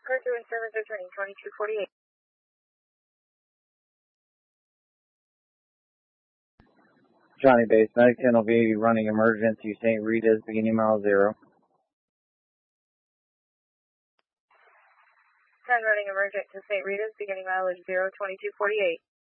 Car 2 and service returning 2248. Johnny Base, Medic 10 will be running emergency St. Rita's beginning mile 0. 10 running emergent to St. Rita's beginning mileage 0, 2248.